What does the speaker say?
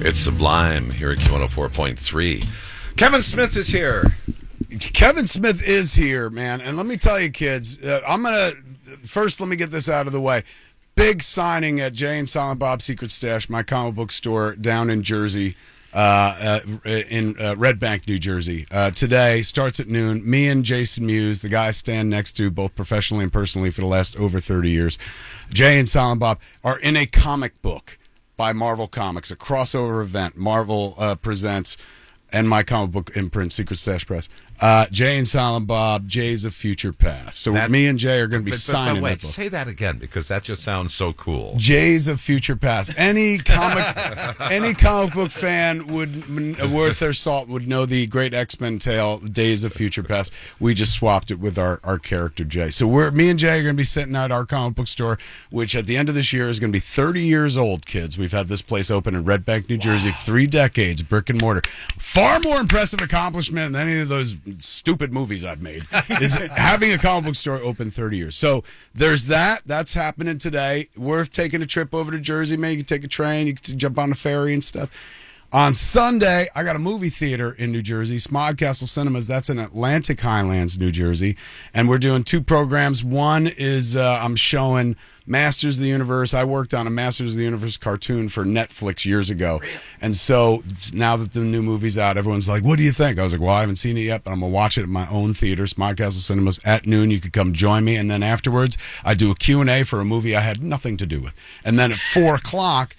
It's Sublime here at Q104.3. Kevin Smith is here. Kevin Smith is here, man. And let me tell you, kids, let me get this out of the way. Big signing at Jay and Silent Bob's Secret Stash, my comic book store down in Jersey, in Red Bank, New Jersey. Today, starts at noon. Me and Jason Mewes, the guy I stand next to, both professionally and personally for the last over 30 years. Jay and Silent Bob are in a comic book by Marvel Comics, a crossover event. Marvel presents, and my comic book imprint, Secret Stash Press. Jay and Silent Bob, Jay's of Future Past. So me and Jay are going to be signing wait, that book. Say that again, because that just sounds so cool. Jay's of Future Past. Any comic book fan worth their salt would know the great X-Men tale, Days of Future Past. We just swapped it with our character Jay. So me and Jay are going to be sitting at our comic book store, which at the end of this year is going to be 30 years old, kids. We've had this place open in Red Bank, New Jersey, 3 decades, brick and mortar. Far more impressive accomplishment than any of those stupid movies I've made is having a comic book store open 30 years. So there's that. That's happening today. Worth taking a trip over to Jersey. Maybe you can take a train. You can jump on the ferry and stuff. On Sunday, I got a movie theater in New Jersey, Smog Castle Cinemas. That's in Atlantic Highlands, New Jersey. And we're doing 2 programs. One is I'm showing Masters of the Universe. I worked on a Masters of the Universe cartoon for Netflix years ago. Really? And so now that the new movie's out, everyone's like, what do you think? I was like, well, I haven't seen it yet, but I'm going to watch it at my own theater, Smog Castle Cinemas, at noon. You could come join me. And then afterwards, I do a Q&A for a movie I had nothing to do with. And then at 4 o'clock,